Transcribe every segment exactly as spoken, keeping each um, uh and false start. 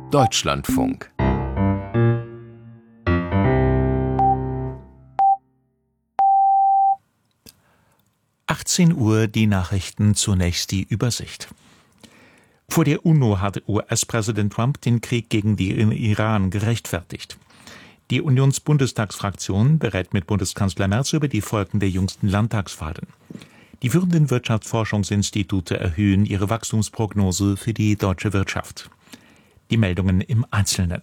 Deutschlandfunk. achtzehn Uhr die Nachrichten, zunächst die Übersicht. Vor der UNO hat U S-Präsident Trump den Krieg gegen den Iran gerechtfertigt. Die Unionsbundestagsfraktion berät mit Bundeskanzler Merz über die Folgen der jüngsten Landtagswahlen. Die führenden Wirtschaftsforschungsinstitute erhöhen ihre Wachstumsprognose für die deutsche Wirtschaft. Die Meldungen im Einzelnen.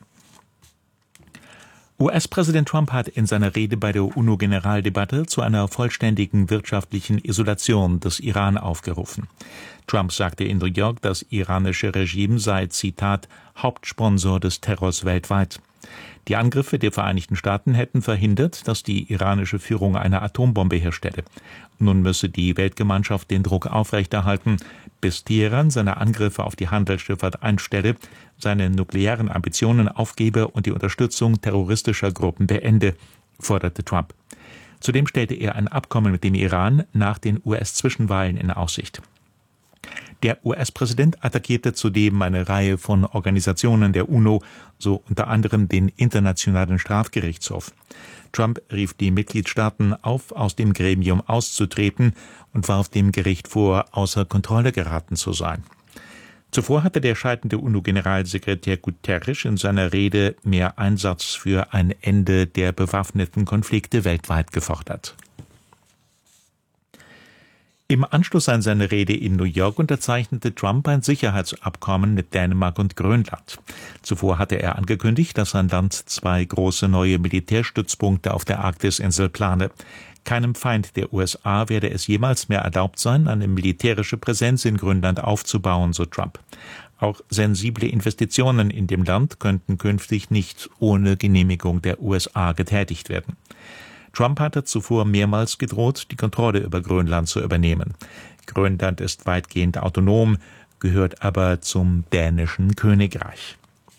U S-Präsident Trump hat in seiner Rede bei der UNO-Generaldebatte zu einer vollständigen wirtschaftlichen Isolation des Iran aufgerufen. Trump sagte in New York, das iranische Regime sei, Zitat, Hauptsponsor des Terrors weltweit. Die Angriffe der Vereinigten Staaten hätten verhindert, dass die iranische Führung eine Atombombe herstelle. Nun müsse die Weltgemeinschaft den Druck aufrechterhalten, bis Teheran seine Angriffe auf die Handelsschifffahrt einstelle, seine nuklearen Ambitionen aufgebe und die Unterstützung terroristischer Gruppen beende, forderte Trump. Zudem stellte er ein Abkommen mit dem Iran nach den U S-Zwischenwahlen in Aussicht. Der U S-Präsident attackierte zudem eine Reihe von Organisationen der UNO, so unter anderem den Internationalen Strafgerichtshof. Trump rief die Mitgliedstaaten auf, aus dem Gremium auszutreten und warf dem Gericht vor, außer Kontrolle geraten zu sein. Zuvor hatte der scheidende UNO-Generalsekretär Guterres in seiner Rede mehr Einsatz für ein Ende der bewaffneten Konflikte weltweit gefordert. Im Anschluss an seine Rede in New York unterzeichnete Trump ein Sicherheitsabkommen mit Dänemark und Grönland. Zuvor hatte er angekündigt, dass sein Land zwei große neue Militärstützpunkte auf der Arktisinsel plane. Keinem Feind der U S A werde es jemals mehr erlaubt sein, eine militärische Präsenz in Grönland aufzubauen, so Trump. Auch sensible Investitionen in dem Land könnten künftig nicht ohne Genehmigung der U S A getätigt werden. Trump hatte zuvor mehrmals gedroht, die Kontrolle über Grönland zu übernehmen. Grönland ist weitgehend autonom, gehört aber zum dänischen Königreich.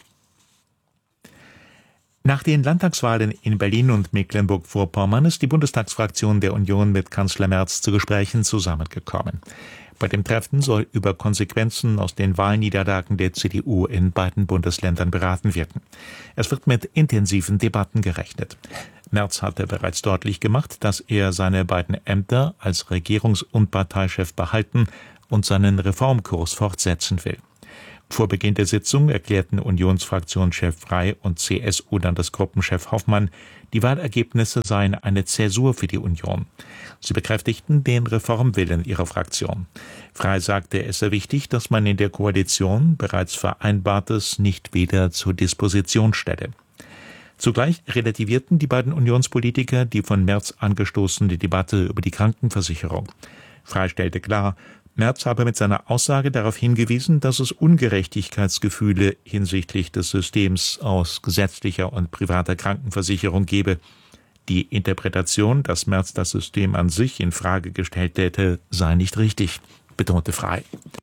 Nach den Landtagswahlen in Berlin und Mecklenburg-Vorpommern ist die Bundestagsfraktion der Union mit Kanzler Merz zu Gesprächen zusammengekommen. Bei dem Treffen soll über Konsequenzen aus den Wahlniederlagen der C D U in beiden Bundesländern beraten werden. Es wird mit intensiven Debatten gerechnet. Merz hatte bereits deutlich gemacht, dass er seine beiden Ämter als Regierungs- und Parteichef behalten und seinen Reformkurs fortsetzen will. Vor Beginn der Sitzung erklärten Unionsfraktionschef Frey und C S U-Landesgruppenchef Hoffmann, die Wahlergebnisse seien eine Zäsur für die Union. Sie bekräftigten den Reformwillen ihrer Fraktion. Frey sagte, es sei wichtig, dass man in der Koalition bereits Vereinbartes nicht wieder zur Disposition stelle. Zugleich relativierten die beiden Unionspolitiker die von Merz angestoßene Debatte über die Krankenversicherung. Frey stellte klar, Merz habe mit seiner Aussage darauf hingewiesen, dass es Ungerechtigkeitsgefühle hinsichtlich des Systems aus gesetzlicher und privater Krankenversicherung gebe. Die Interpretation, dass Merz das System an sich in Frage gestellt hätte, sei nicht richtig, betonte Frey.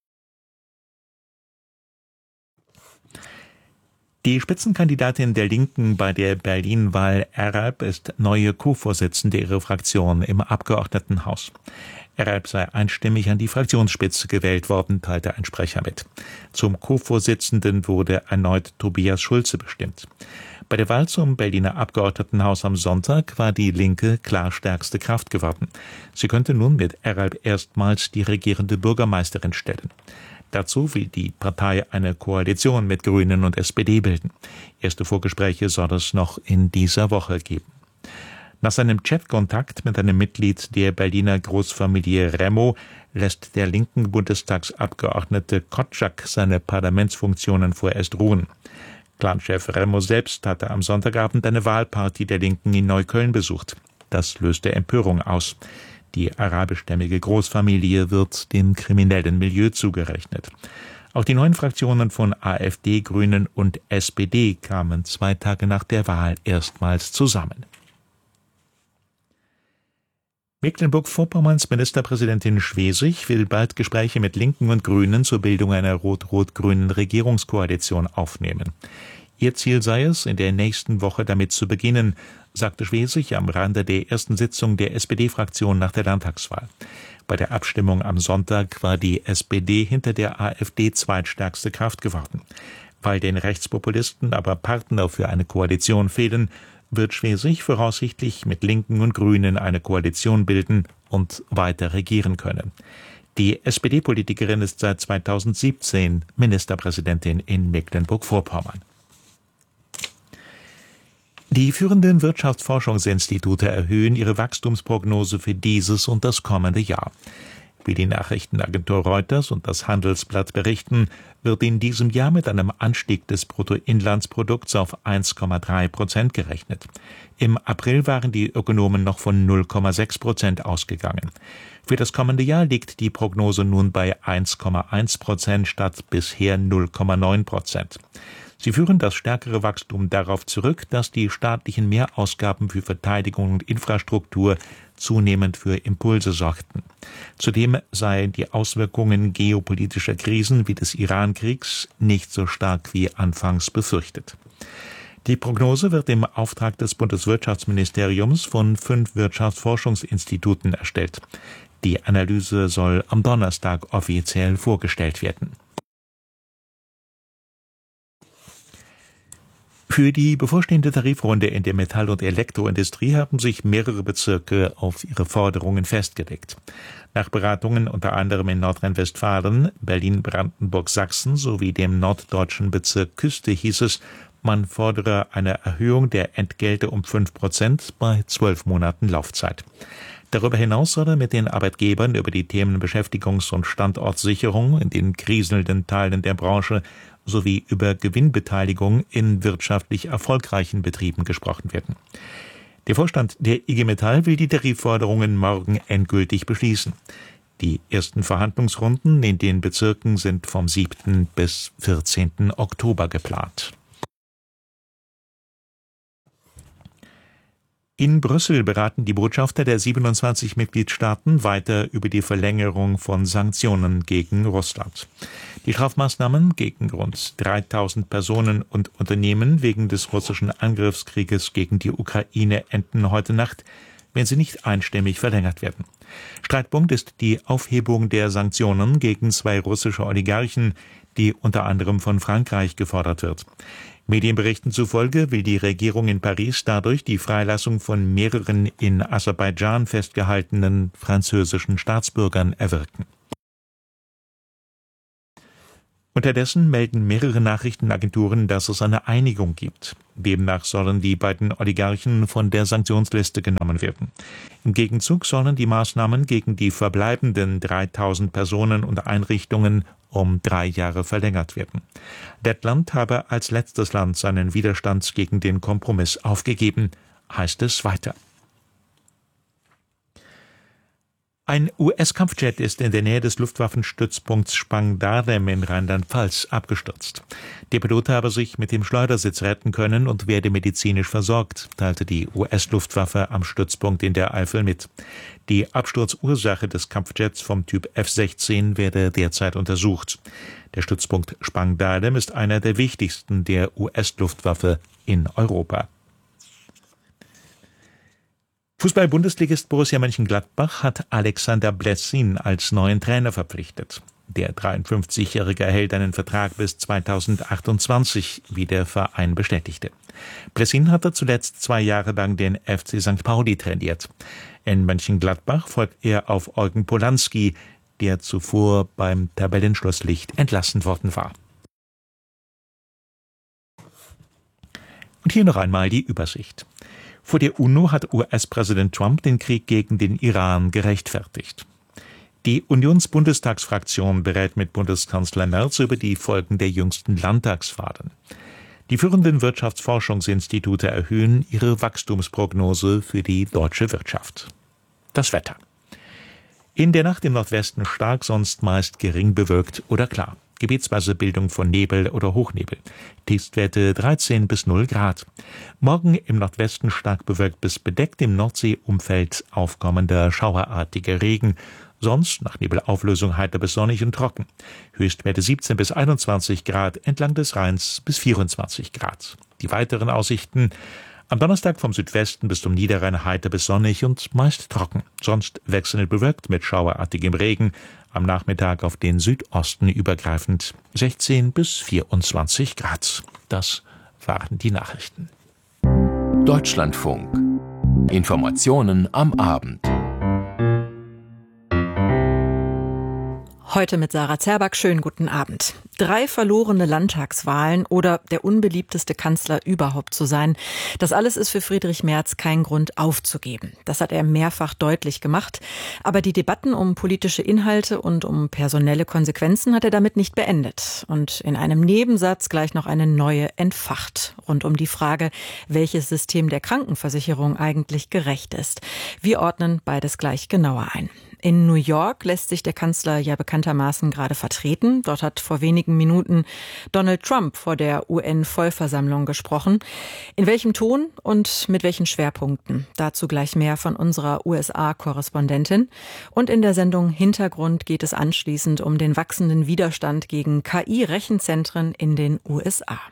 Die Spitzenkandidatin der Linken bei der Berlin-Wahl Eralp ist neue Co-Vorsitzende ihrer Fraktion im Abgeordnetenhaus. Eralp sei einstimmig an die Fraktionsspitze gewählt worden, teilte ein Sprecher mit. Zum Co-Vorsitzenden wurde erneut Tobias Schulze bestimmt. Bei der Wahl zum Berliner Abgeordnetenhaus am Sonntag war die Linke klar stärkste Kraft geworden. Sie könnte nun mit Eralp erstmals die regierende Bürgermeisterin stellen. Dazu will die Partei eine Koalition mit Grünen und S P D bilden. Erste Vorgespräche soll es noch in dieser Woche geben. Nach seinem Chatkontakt mit einem Mitglied der Berliner Großfamilie Remo lässt der linken Bundestagsabgeordnete Kotschak seine Parlamentsfunktionen vorerst ruhen. Clanchef Remo selbst hatte am Sonntagabend eine Wahlparty der Linken in Neukölln besucht. Das löste Empörung aus. Die arabischstämmige Großfamilie wird dem kriminellen Milieu zugerechnet. Auch die neuen Fraktionen von AfD, Grünen und S P D kamen zwei Tage nach der Wahl erstmals zusammen. Mecklenburg-Vorpommerns Ministerpräsidentin Schwesig will bald Gespräche mit Linken und Grünen zur Bildung einer rot-rot-grünen Regierungskoalition aufnehmen. Ihr Ziel sei es, in der nächsten Woche damit zu beginnen, sagte Schwesig am Rande der ersten Sitzung der S P D-Fraktion nach der Landtagswahl. Bei der Abstimmung am Sonntag war die S P D hinter der AfD zweitstärkste Kraft geworden. Weil den Rechtspopulisten aber Partner für eine Koalition fehlen, wird Schwesig voraussichtlich mit Linken und Grünen eine Koalition bilden und weiter regieren können. Die S P D-Politikerin ist seit zweitausendsiebzehn Ministerpräsidentin in Mecklenburg-Vorpommern. Die führenden Wirtschaftsforschungsinstitute erhöhen ihre Wachstumsprognose für dieses und das kommende Jahr. Wie die Nachrichtenagentur Reuters und das Handelsblatt berichten, wird in diesem Jahr mit einem Anstieg des Bruttoinlandsprodukts auf eins Komma drei Prozent gerechnet. Im April waren die Ökonomen noch von null Komma sechs Prozent ausgegangen. Für das kommende Jahr liegt die Prognose nun bei eins Komma eins Prozent statt bisher null Komma neun Prozent. Sie führen das stärkere Wachstum darauf zurück, dass die staatlichen Mehrausgaben für Verteidigung und Infrastruktur zunehmend für Impulse sorgten. Zudem seien die Auswirkungen geopolitischer Krisen wie des Iran-Kriegs nicht so stark wie anfangs befürchtet. Die Prognose wird im Auftrag des Bundeswirtschaftsministeriums von fünf Wirtschaftsforschungsinstituten erstellt. Die Analyse soll am Donnerstag offiziell vorgestellt werden. Für die bevorstehende Tarifrunde in der Metall- und Elektroindustrie haben sich mehrere Bezirke auf ihre Forderungen festgelegt. Nach Beratungen unter anderem in Nordrhein-Westfalen, Berlin, Brandenburg, Sachsen sowie dem norddeutschen Bezirk Küste hieß es, man fordere eine Erhöhung der Entgelte um fünf Prozent bei zwölf Monaten Laufzeit. Darüber hinaus soll er mit den Arbeitgebern über die Themen Beschäftigungs- und Standortsicherung in den kriselnden Teilen der Branche sowie über Gewinnbeteiligung in wirtschaftlich erfolgreichen Betrieben gesprochen werden. Der Vorstand der I G Metall will die Tarifforderungen morgen endgültig beschließen. Die ersten Verhandlungsrunden in den Bezirken sind vom siebten bis vierzehnten Oktober geplant. In Brüssel beraten die Botschafter der siebenundzwanzig Mitgliedstaaten weiter über die Verlängerung von Sanktionen gegen Russland. Die Strafmaßnahmen gegen rund dreitausend Personen und Unternehmen wegen des russischen Angriffskrieges gegen die Ukraine enden heute Nacht, wenn sie nicht einstimmig verlängert werden. Streitpunkt ist die Aufhebung der Sanktionen gegen zwei russische Oligarchen, die unter anderem von Frankreich gefordert wird. Medienberichten zufolge will die Regierung in Paris dadurch die Freilassung von mehreren in Aserbaidschan festgehaltenen französischen Staatsbürgern erwirken. Unterdessen melden mehrere Nachrichtenagenturen, dass es eine Einigung gibt. Demnach sollen die beiden Oligarchen von der Sanktionsliste genommen werden. Im Gegenzug sollen die Maßnahmen gegen die verbleibenden dreitausend Personen und Einrichtungen um drei Jahre verlängert werden. Lettland habe als letztes Land seinen Widerstand gegen den Kompromiss aufgegeben, heißt es weiter. Ein U S-Kampfjet ist in der Nähe des Luftwaffenstützpunkts Spangdahlem in Rheinland-Pfalz abgestürzt. Der Pilot habe sich mit dem Schleudersitz retten können und werde medizinisch versorgt, teilte die U S-Luftwaffe am Stützpunkt in der Eifel mit. Die Absturzursache des Kampfjets vom Typ F sechzehn werde derzeit untersucht. Der Stützpunkt Spangdahlem ist einer der wichtigsten der U S-Luftwaffe in Europa. Fußball-Bundesligist Borussia Mönchengladbach hat Alexander Blessin als neuen Trainer verpflichtet. Der dreiundfünfzigjährige erhält einen Vertrag bis zweitausendachtundzwanzig, wie der Verein bestätigte. Blessin hatte zuletzt zwei Jahre lang den F C Sankt Pauli trainiert. In Mönchengladbach folgt er auf Eugen Polanski, der zuvor beim Tabellenschlusslicht entlassen worden war. Und hier noch einmal die Übersicht. Vor der UNO hat U S-Präsident Trump den Krieg gegen den Iran gerechtfertigt. Die Unionsbundestagsfraktion berät mit Bundeskanzler Merz über die Folgen der jüngsten Landtagswahlen. Die führenden Wirtschaftsforschungsinstitute erhöhen ihre Wachstumsprognose für die deutsche Wirtschaft. Das Wetter. In der Nacht im Nordwesten stark, sonst meist gering bewölkt oder klar. Gebietsweise Bildung von Nebel oder Hochnebel. Tiefstwerte dreizehn bis null Grad. Morgen im Nordwesten stark bewölkt bis bedeckt, im Nordseeumfeld aufkommender schauerartiger Regen. Sonst nach Nebelauflösung heiter bis sonnig und trocken. Höchstwerte siebzehn bis einundzwanzig Grad, entlang des Rheins bis vierundzwanzig Grad. Die weiteren Aussichten: Am Donnerstag vom Südwesten bis zum Niederrhein heiter bis sonnig und meist trocken. Sonst wechselnd bewölkt mit schauerartigem Regen. Am Nachmittag auf den Südosten übergreifend sechzehn bis vierundzwanzig Grad. Das waren die Nachrichten. Deutschlandfunk. Informationen am Abend. Heute mit Sarah Zerback. Schönen guten Abend. Drei verlorene Landtagswahlen oder der unbeliebteste Kanzler überhaupt zu sein, das alles ist für Friedrich Merz kein Grund aufzugeben. Das hat er mehrfach deutlich gemacht. Aber die Debatten um politische Inhalte und um personelle Konsequenzen hat er damit nicht beendet. Und in einem Nebensatz gleich noch eine neue entfacht. Rund um die Frage, welches System der Krankenversicherung eigentlich gerecht ist. Wir ordnen beides gleich genauer ein. In New York lässt sich der Kanzler ja bekanntermaßen gerade vertreten. Dort hat vor wenigen Minuten Donald Trump vor der U N-Vollversammlung gesprochen. In welchem Ton und mit welchen Schwerpunkten? Dazu gleich mehr von unserer U S A-Korrespondentin. Und in der Sendung Hintergrund geht es anschließend um den wachsenden Widerstand gegen K I-Rechenzentren in den U S A.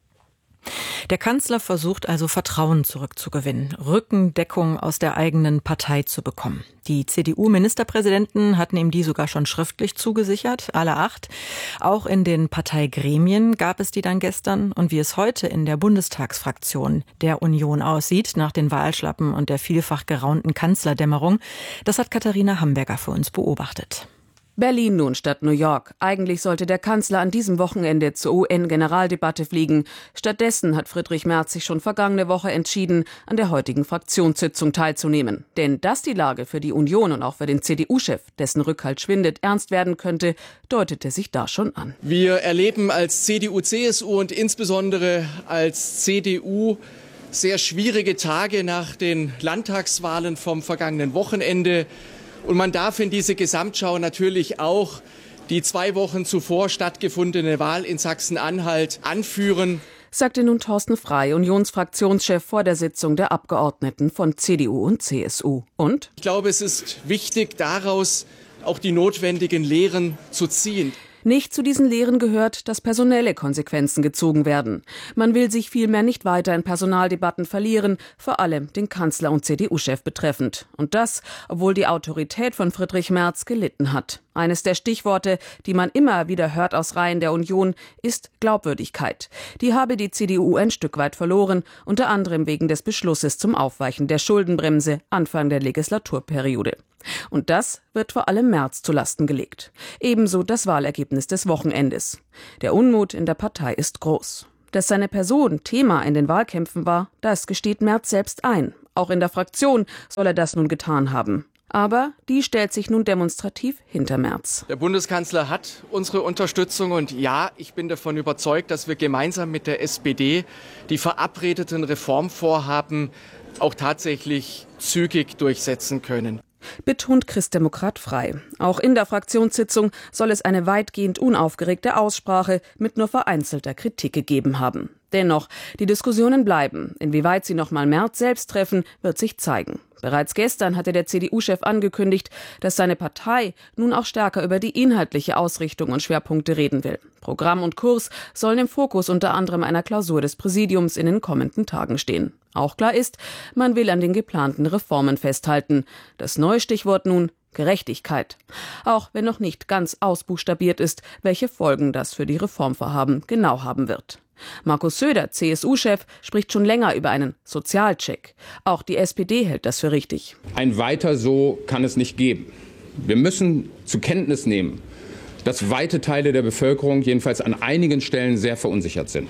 Der Kanzler versucht also Vertrauen zurückzugewinnen, Rückendeckung aus der eigenen Partei zu bekommen. Die C D U-Ministerpräsidenten hatten ihm die sogar schon schriftlich zugesichert, alle acht. Auch in den Parteigremien gab es die dann gestern. Und wie es heute in der Bundestagsfraktion der Union aussieht, nach den Wahlschlappen und der vielfach geraunten Kanzlerdämmerung, das hat Katharina Hamburger für uns beobachtet. Berlin nun statt New York. Eigentlich sollte der Kanzler an diesem Wochenende zur U N-Generaldebatte fliegen. Stattdessen hat Friedrich Merz sich schon vergangene Woche entschieden, an der heutigen Fraktionssitzung teilzunehmen. Denn dass die Lage für die Union und auch für den C D U-Chef, dessen Rückhalt schwindet, ernst werden könnte, deutete sich da schon an. Wir erleben als C D U C S U und insbesondere als C D U sehr schwierige Tage nach den Landtagswahlen vom vergangenen Wochenende. Und man darf in diese Gesamtschau natürlich auch die zwei Wochen zuvor stattgefundene Wahl in Sachsen-Anhalt anführen, sagte nun Thorsten Frey, Unionsfraktionschef, vor der Sitzung der Abgeordneten von C D U und C S U. Und? Ich glaube, es ist wichtig, daraus auch die notwendigen Lehren zu ziehen. Nicht zu diesen Lehren gehört, dass personelle Konsequenzen gezogen werden. Man will sich vielmehr nicht weiter in Personaldebatten verlieren, vor allem den Kanzler und C D U-Chef betreffend. Und das, obwohl die Autorität von Friedrich Merz gelitten hat. Eines der Stichworte, die man immer wieder hört aus Reihen der Union, ist Glaubwürdigkeit. Die habe die C D U ein Stück weit verloren, unter anderem wegen des Beschlusses zum Aufweichen der Schuldenbremse Anfang der Legislaturperiode. Und das wird vor allem Merz zu Lasten gelegt. Ebenso das Wahlergebnis des Wochenendes. Der Unmut in der Partei ist groß. Dass seine Person Thema in den Wahlkämpfen war, das gesteht Merz selbst ein. Auch in der Fraktion soll er das nun getan haben. Aber die stellt sich nun demonstrativ hinter Merz. Der Bundeskanzler hat unsere Unterstützung und ja, ich bin davon überzeugt, dass wir gemeinsam mit der S P D die verabredeten Reformvorhaben auch tatsächlich zügig durchsetzen können. Betont Christdemokrat Frey. Auch in der Fraktionssitzung soll es eine weitgehend unaufgeregte Aussprache mit nur vereinzelter Kritik gegeben haben. Dennoch, die Diskussionen bleiben. Inwieweit sie nochmal Merz selbst treffen, wird sich zeigen. Bereits gestern hatte der C D U-Chef angekündigt, dass seine Partei nun auch stärker über die inhaltliche Ausrichtung und Schwerpunkte reden will. Programm und Kurs sollen im Fokus unter anderem einer Klausur des Präsidiums in den kommenden Tagen stehen. Auch klar ist, man will an den geplanten Reformen festhalten. Das neue Stichwort nun: Gerechtigkeit. Auch wenn noch nicht ganz ausbuchstabiert ist, welche Folgen das für die Reformvorhaben genau haben wird. Markus Söder, C S U-Chef, spricht schon länger über einen Sozialcheck. Auch die S P D hält das für richtig. Ein Weiter so kann es nicht geben. Wir müssen zur Kenntnis nehmen, dass weite Teile der Bevölkerung jedenfalls an einigen Stellen sehr verunsichert sind.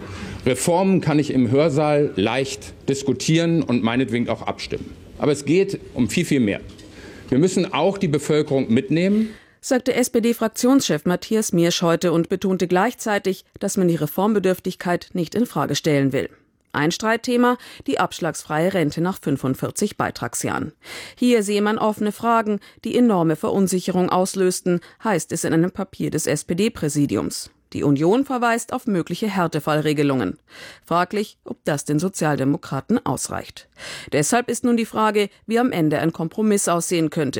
Reformen kann ich im Hörsaal leicht diskutieren und meinetwegen auch abstimmen. Aber es geht um viel, viel mehr. Wir müssen auch die Bevölkerung mitnehmen, sagte S P D-Fraktionschef Matthias Miersch heute und betonte gleichzeitig, dass man die Reformbedürftigkeit nicht in Frage stellen will. Ein Streitthema: die abschlagsfreie Rente nach fünfundvierzig Beitragsjahren. Hier sehe man offene Fragen, die enorme Verunsicherung auslösten, heißt es in einem Papier des S P D-Präsidiums. Die Union verweist auf mögliche Härtefallregelungen. Fraglich, ob das den Sozialdemokraten ausreicht. Deshalb ist nun die Frage, wie am Ende ein Kompromiss aussehen könnte.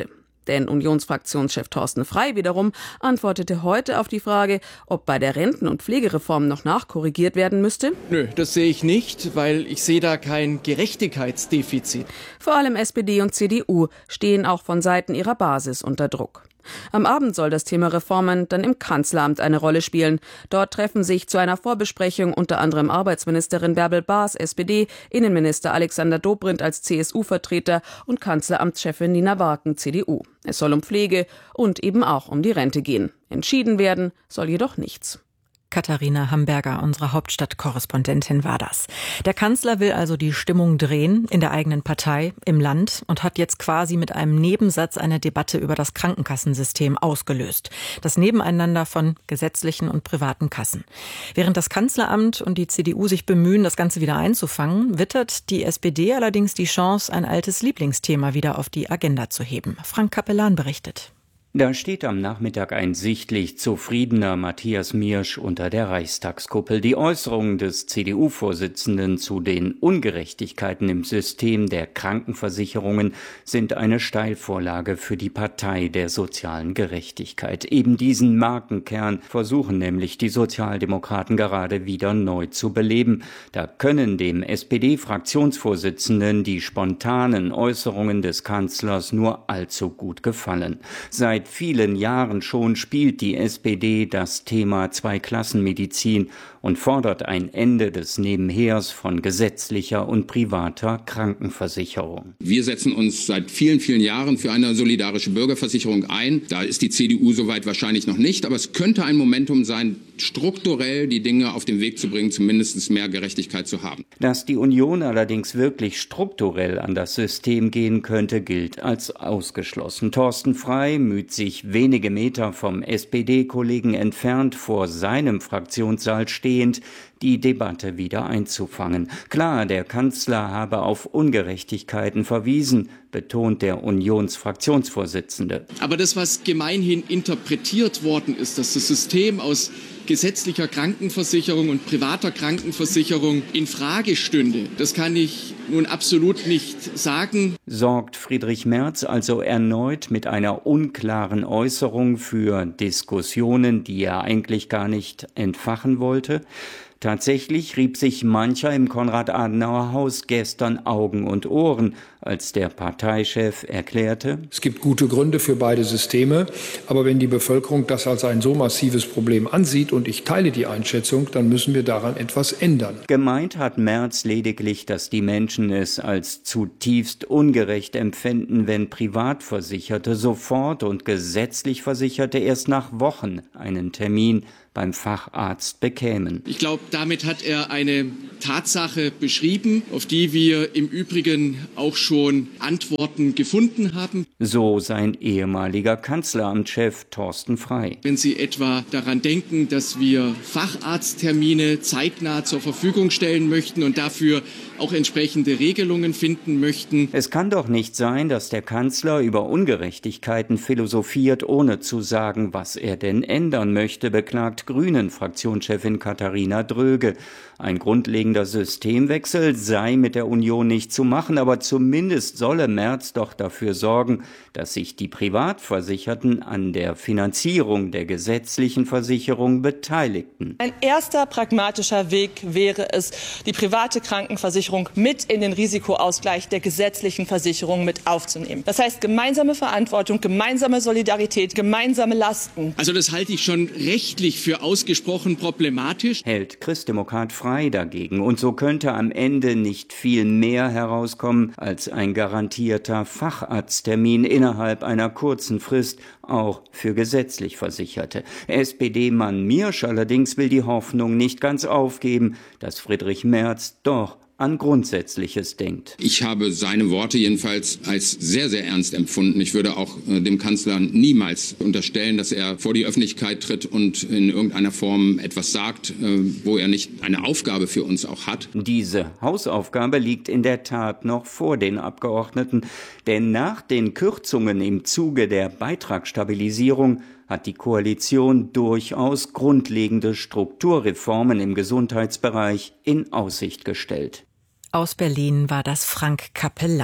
Denn Unionsfraktionschef Thorsten Frey wiederum antwortete heute auf die Frage, ob bei der Renten- und Pflegereform noch nachkorrigiert werden müsste. Nö, das sehe ich nicht, weil ich sehe da kein Gerechtigkeitsdefizit. Vor allem S P D und C D U stehen auch von Seiten ihrer Basis unter Druck. Am Abend soll das Thema Reformen dann im Kanzleramt eine Rolle spielen. Dort treffen sich zu einer Vorbesprechung unter anderem Arbeitsministerin Bärbel Baas, S P D, Innenminister Alexander Dobrindt als C S U-Vertreter und Kanzleramtschefin Nina Warken, C D U. Es soll um Pflege und eben auch um die Rente gehen. Entschieden werden soll jedoch nichts. Katharina Hamberger, unsere Hauptstadtkorrespondentin, war das. Der Kanzler will also die Stimmung drehen in der eigenen Partei, im Land und hat jetzt quasi mit einem Nebensatz eine Debatte über das Krankenkassensystem ausgelöst. Das Nebeneinander von gesetzlichen und privaten Kassen. Während das Kanzleramt und die C D U sich bemühen, das Ganze wieder einzufangen, wittert die S P D allerdings die Chance, ein altes Lieblingsthema wieder auf die Agenda zu heben. Frank Capellan berichtet. Da steht am Nachmittag ein sichtlich zufriedener Matthias Miersch unter der Reichstagskuppel. Die Äußerungen des C D U-Vorsitzenden zu den Ungerechtigkeiten im System der Krankenversicherungen sind eine Steilvorlage für die Partei der sozialen Gerechtigkeit. Eben diesen Markenkern versuchen nämlich die Sozialdemokraten gerade wieder neu zu beleben. Da können dem S P D-Fraktionsvorsitzenden die spontanen Äußerungen des Kanzlers nur allzu gut gefallen. Seit Seit vielen Jahren schon spielt die S P D das Thema Zweiklassenmedizin und fordert ein Ende des Nebenhers von gesetzlicher und privater Krankenversicherung. Wir setzen uns seit vielen, vielen Jahren für eine solidarische Bürgerversicherung ein. Da ist die C D U soweit wahrscheinlich noch nicht, aber es könnte ein Momentum sein, strukturell die Dinge auf den Weg zu bringen, zumindest mehr Gerechtigkeit zu haben. Dass die Union allerdings wirklich strukturell an das System gehen könnte, gilt als ausgeschlossen. Thorsten Frey müht sich wenige Meter vom S P D-Kollegen entfernt vor seinem Fraktionssaal stehend, die Debatte wieder einzufangen. Klar, der Kanzler habe auf Ungerechtigkeiten verwiesen, betont der Unionsfraktionsvorsitzende. Aber das, was gemeinhin interpretiert worden ist, dass das System aus gesetzlicher Krankenversicherung und privater Krankenversicherung in Frage stünde, das kann ich nun absolut nicht sagen. Sorgt Friedrich Merz also erneut mit einer unklaren Äußerung für Diskussionen, die er eigentlich gar nicht entfachen wollte? Tatsächlich rieb sich mancher im Konrad-Adenauer-Haus gestern Augen und Ohren, als der Parteichef erklärte: Es gibt gute Gründe für beide Systeme, aber wenn die Bevölkerung das als ein so massives Problem ansieht, und ich teile die Einschätzung, dann müssen wir daran etwas ändern. Gemeint hat Merz lediglich, dass die Menschen es als zutiefst ungerecht empfinden, wenn Privatversicherte sofort und gesetzlich Versicherte erst nach Wochen einen Termin beim Facharzt bekämen. Ich glaube, damit hat er eine Tatsache beschrieben, auf die wir im Übrigen auch schon Antworten gefunden haben. So sein ehemaliger Kanzleramtschef Thorsten Frey. Wenn Sie etwa daran denken, dass wir Facharzttermine zeitnah zur Verfügung stellen möchten und dafür auch entsprechende Regelungen finden möchten. Es kann doch nicht sein, dass der Kanzler über Ungerechtigkeiten philosophiert, ohne zu sagen, was er denn ändern möchte, beklagt Grünen-Fraktionschefin Katharina Dröge. Ein grundlegender Systemwechsel sei mit der Union nicht zu machen, aber zumindest solle Merz doch dafür sorgen, dass sich die Privatversicherten an der Finanzierung der gesetzlichen Versicherung beteiligten. Ein erster pragmatischer Weg wäre es, die private Krankenversicherung mit in den Risikoausgleich der gesetzlichen Versicherung mit aufzunehmen. Das heißt gemeinsame Verantwortung, gemeinsame Solidarität, gemeinsame Lasten. Also das halte ich schon rechtlich für ausgesprochen problematisch. Hält Christdemokrat Frey dagegen. Und so könnte am Ende nicht viel mehr herauskommen als ein garantierter Facharzttermin innerhalb einer kurzen Frist, auch für gesetzlich Versicherte. S P D-Mann Miersch allerdings will die Hoffnung nicht ganz aufgeben, dass Friedrich Merz doch an Grundsätzliches denkt. Ich habe seine Worte jedenfalls als sehr, sehr ernst empfunden. Ich würde auch äh, dem Kanzler niemals unterstellen, dass er vor die Öffentlichkeit tritt und in irgendeiner Form etwas sagt, äh, wo er nicht eine Aufgabe für uns auch hat. Diese Hausaufgabe liegt in der Tat noch vor den Abgeordneten, denn nach den Kürzungen im Zuge der Beitragsstabilisierung hat die Koalition durchaus grundlegende Strukturreformen im Gesundheitsbereich in Aussicht gestellt. Aus Berlin war das Frank Capellan.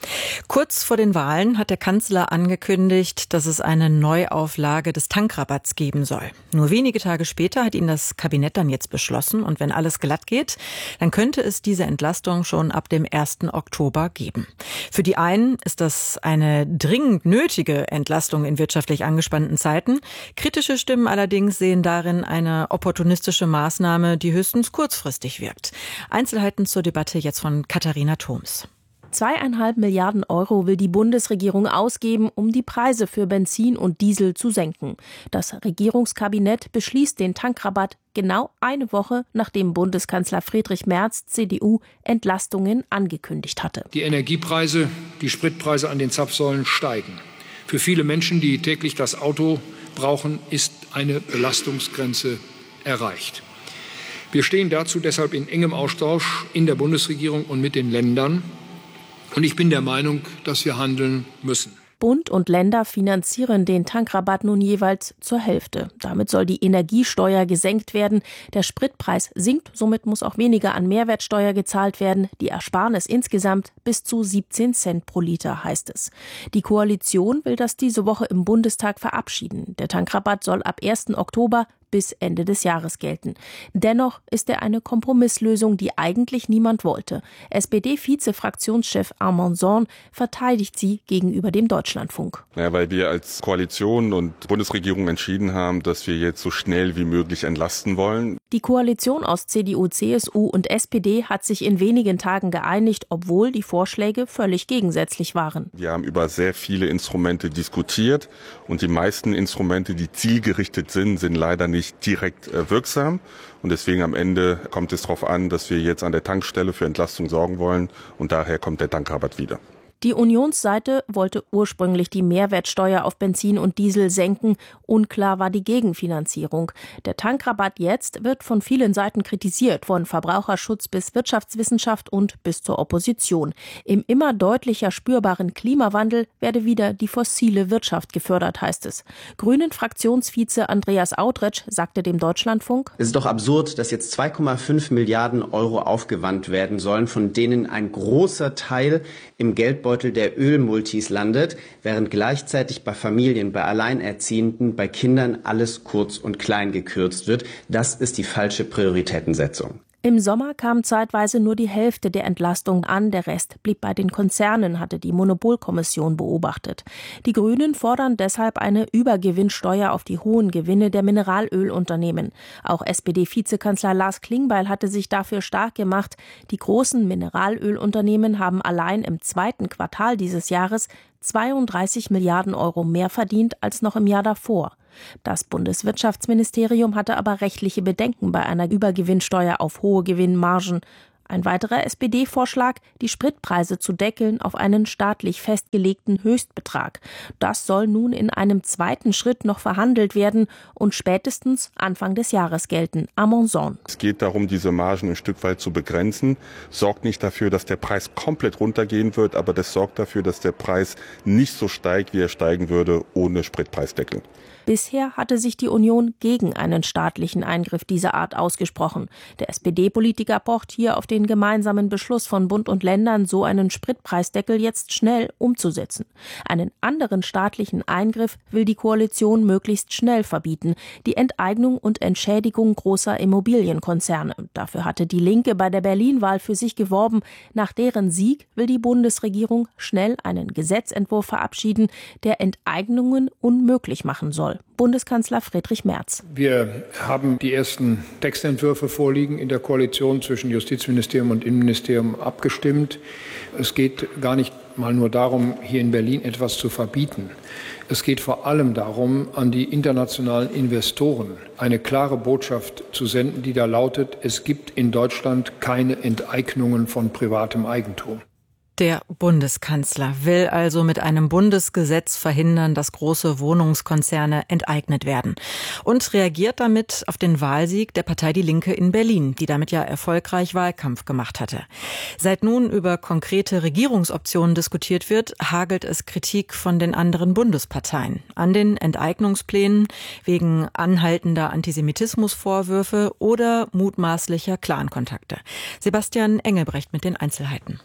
Kurz vor den Wahlen hat der Kanzler angekündigt, dass es eine Neuauflage des Tankrabatts geben soll. Nur wenige Tage später hat ihn das Kabinett dann jetzt beschlossen. Und wenn alles glatt geht, dann könnte es diese Entlastung schon ab dem ersten Oktober geben. Für die einen ist das eine dringend nötige Entlastung in wirtschaftlich angespannten Zeiten. Kritische Stimmen allerdings sehen darin eine opportunistische Maßnahme, die höchstens kurzfristig wirkt. Einzelheiten zur Debatte jetzt von Katharina Thoms. Zweieinhalb Milliarden Euro will die Bundesregierung ausgeben, um die Preise für Benzin und Diesel zu senken. Das Regierungskabinett beschließt den Tankrabatt genau eine Woche, nachdem Bundeskanzler Friedrich Merz, C D U, Entlastungen angekündigt hatte. Die Energiepreise, die Spritpreise an den Zapfsäulen steigen. Für viele Menschen, die täglich das Auto brauchen, ist eine Belastungsgrenze erreicht. Wir stehen dazu deshalb in engem Austausch in der Bundesregierung und mit den Ländern. Und ich bin der Meinung, dass wir handeln müssen. Bund und Länder finanzieren den Tankrabatt nun jeweils zur Hälfte. Damit soll die Energiesteuer gesenkt werden. Der Spritpreis sinkt, somit muss auch weniger an Mehrwertsteuer gezahlt werden. Die Ersparnis insgesamt bis zu siebzehn Cent pro Liter, heißt es. Die Koalition will das diese Woche im Bundestag verabschieden. Der Tankrabatt soll ab ersten Oktober bis Ende des Jahres gelten. Dennoch ist er eine Kompromisslösung, die eigentlich niemand wollte. S P D-Vize-Fraktionschef Armand Sorn verteidigt sie gegenüber dem Deutschlandfunk. Ja, weil wir als Koalition und Bundesregierung entschieden haben, dass wir jetzt so schnell wie möglich entlasten wollen. Die Koalition aus C D U, C S U und S P D hat sich in wenigen Tagen geeinigt, obwohl die Vorschläge völlig gegensätzlich waren. Wir haben über sehr viele Instrumente diskutiert und die meisten Instrumente, die zielgerichtet sind, sind leider nicht direkt äh, wirksam. Und deswegen am Ende kommt es darauf an, dass wir jetzt an der Tankstelle für Entlastung sorgen wollen. Und daher kommt der Tankrabatt wieder. Die Unionsseite wollte ursprünglich die Mehrwertsteuer auf Benzin und Diesel senken. Unklar war die Gegenfinanzierung. Der Tankrabatt jetzt wird von vielen Seiten kritisiert, von Verbraucherschutz bis Wirtschaftswissenschaft und bis zur Opposition. Im immer deutlicher spürbaren Klimawandel werde wieder die fossile Wirtschaft gefördert, heißt es. Grünen-Fraktionsvize Andreas Autretsch sagte dem Deutschlandfunk: Es ist doch absurd, dass jetzt zwei Komma fünf Milliarden Euro aufgewandt werden sollen, von denen ein großer Teil im Geldbeutel der Ölmultis landet, während gleichzeitig bei Familien, bei Alleinerziehenden, bei Kindern alles kurz und klein gekürzt wird. Das ist die falsche Prioritätensetzung. Im Sommer kam zeitweise nur die Hälfte der Entlastung an, der Rest blieb bei den Konzernen, hatte die Monopolkommission beobachtet. Die Grünen fordern deshalb eine Übergewinnsteuer auf die hohen Gewinne der Mineralölunternehmen. Auch S P D-Vizekanzler Lars Klingbeil hatte sich dafür stark gemacht. Die großen Mineralölunternehmen haben allein im zweiten Quartal dieses Jahres zweiunddreißig Milliarden Euro mehr verdient als noch im Jahr davor. Das Bundeswirtschaftsministerium hatte aber rechtliche Bedenken bei einer Übergewinnsteuer auf hohe Gewinnmargen. Ein weiterer S P D-Vorschlag, die Spritpreise zu deckeln auf einen staatlich festgelegten Höchstbetrag. Das soll nun in einem zweiten Schritt noch verhandelt werden und spätestens Anfang des Jahres gelten. Armand Sorn. Es geht darum, diese Margen ein Stück weit zu begrenzen. Sorgt nicht dafür, dass der Preis komplett runtergehen wird, aber das sorgt dafür, dass der Preis nicht so steigt, wie er steigen würde ohne Spritpreisdeckel. Bisher hatte sich die Union gegen einen staatlichen Eingriff dieser Art ausgesprochen. Der S P D-Politiker pocht hier auf den gemeinsamen Beschluss von Bund und Ländern, so einen Spritpreisdeckel jetzt schnell umzusetzen. Einen anderen staatlichen Eingriff will die Koalition möglichst schnell verbieten: die Enteignung und Entschädigung großer Immobilienkonzerne. Dafür hatte die Linke bei der Berlin-Wahl für sich geworben. Nach deren Sieg will die Bundesregierung schnell einen Gesetzentwurf verabschieden, der Enteignungen unmöglich machen soll. Bundeskanzler Friedrich Merz. Wir haben die ersten Textentwürfe vorliegen, in der Koalition zwischen Justizministerium und Innenministerium abgestimmt. Es geht gar nicht mal nur darum, hier in Berlin etwas zu verbieten. Es geht vor allem darum, an die internationalen Investoren eine klare Botschaft zu senden, die da lautet: Es gibt in Deutschland keine Enteignungen von privatem Eigentum. Der Bundeskanzler will also mit einem Bundesgesetz verhindern, dass große Wohnungskonzerne enteignet werden, und reagiert damit auf den Wahlsieg der Partei Die Linke in Berlin, die damit ja erfolgreich Wahlkampf gemacht hatte. Seit nun über konkrete Regierungsoptionen diskutiert wird, hagelt es Kritik von den anderen Bundesparteien an den Enteignungsplänen wegen anhaltender Antisemitismusvorwürfe oder mutmaßlicher Clankontakte. Sebastian Engelbrecht mit den Einzelheiten.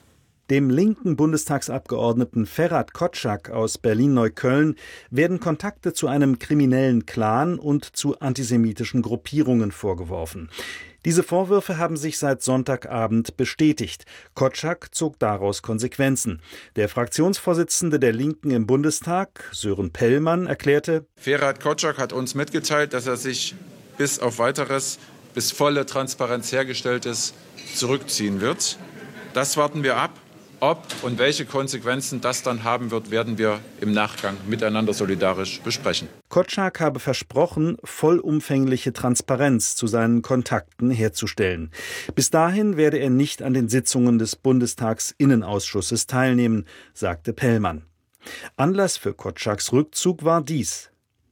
Dem linken Bundestagsabgeordneten Ferhat Kotschak aus Berlin-Neukölln werden Kontakte zu einem kriminellen Clan und zu antisemitischen Gruppierungen vorgeworfen. Diese Vorwürfe haben sich seit Sonntagabend bestätigt. Kotschak zog daraus Konsequenzen. Der Fraktionsvorsitzende der Linken im Bundestag, Sören Pellmann, erklärte: Ferhat Kotschak hat uns mitgeteilt, dass er sich bis auf Weiteres, bis volle Transparenz hergestellt ist, zurückziehen wird. Das warten wir ab. Ob und welche Konsequenzen das dann haben wird, werden wir im Nachgang miteinander solidarisch besprechen. Kotschak habe versprochen, vollumfängliche Transparenz zu seinen Kontakten herzustellen. Bis dahin werde er nicht an den Sitzungen des Bundestagsinnenausschusses teilnehmen, sagte Pellmann. Anlass für Kotschaks Rückzug war dies: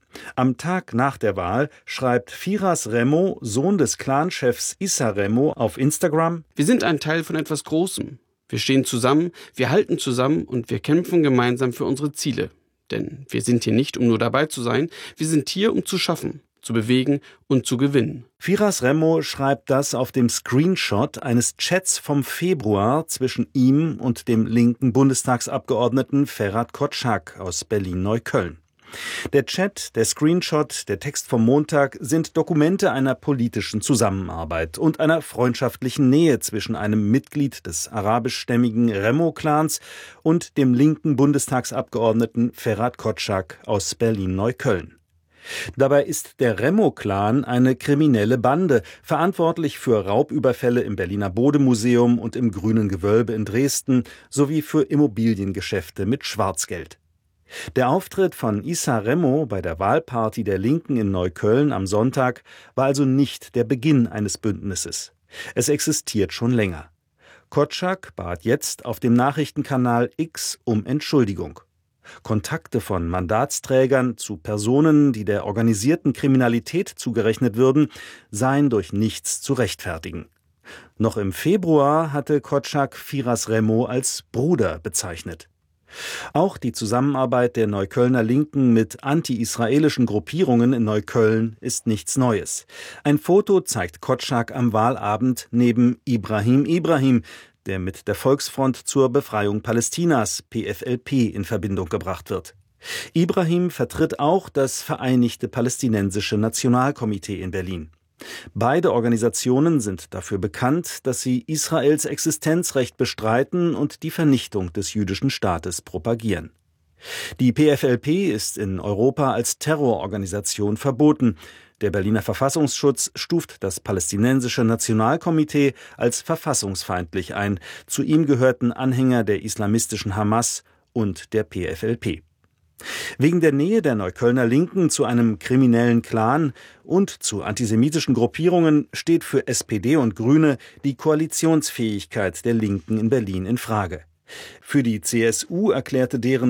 Am Tag nach der Wahl schreibt Firas Remo, Sohn des Clanchefs Issa Remo, auf Instagram: Wir sind ein Teil von etwas Großem. Wir stehen zusammen, wir halten zusammen und wir kämpfen gemeinsam für unsere Ziele. Denn wir sind hier nicht, um nur dabei zu sein, wir sind hier, um zu schaffen, zu bewegen und zu gewinnen. Firas Remo schreibt das auf dem Screenshot eines Chats vom Februar zwischen ihm und dem linken Bundestagsabgeordneten Ferhat Kotschak aus Berlin-Neukölln. Der Chat, der Screenshot, der Text vom Montag sind Dokumente einer politischen Zusammenarbeit und einer freundschaftlichen Nähe zwischen einem Mitglied des arabischstämmigen Remo-Clans und dem linken Bundestagsabgeordneten Ferhat Kotschak aus Berlin-Neukölln. Dabei ist der Remo-Clan eine kriminelle Bande, verantwortlich für Raubüberfälle im Berliner Bode-Museum und im Grünen Gewölbe in Dresden sowie für Immobiliengeschäfte mit Schwarzgeld. Der Auftritt von Issa Remo bei der Wahlparty der Linken in Neukölln am Sonntag war also nicht der Beginn eines Bündnisses. Es existiert schon länger. Kotschak bat jetzt auf dem Nachrichtenkanal X um Entschuldigung. Kontakte von Mandatsträgern zu Personen, die der organisierten Kriminalität zugerechnet würden, seien durch nichts zu rechtfertigen. Noch im Februar hatte Kotschak Firas Remo als Bruder bezeichnet. Auch die Zusammenarbeit der Neuköllner Linken mit anti-israelischen Gruppierungen in Neukölln ist nichts Neues. Ein Foto zeigt Kotschak am Wahlabend neben Ibrahim Ibrahim, der mit der Volksfront zur Befreiung Palästinas, P F L P, in Verbindung gebracht wird. Ibrahim vertritt auch das Vereinigte Palästinensische Nationalkomitee in Berlin. Beide Organisationen sind dafür bekannt, dass sie Israels Existenzrecht bestreiten und die Vernichtung des jüdischen Staates propagieren. Die P F L P ist in Europa als Terrororganisation verboten. Der Berliner Verfassungsschutz stuft das Palästinensische Nationalkomitee als verfassungsfeindlich ein. Zu ihm gehörten Anhänger der islamistischen Hamas und der P F L P. Wegen der Nähe der Neuköllner Linken zu einem kriminellen Clan und zu antisemitischen Gruppierungen steht für S P D und Grüne die Koalitionsfähigkeit der Linken in Berlin in Frage. Für die C S U erklärte deren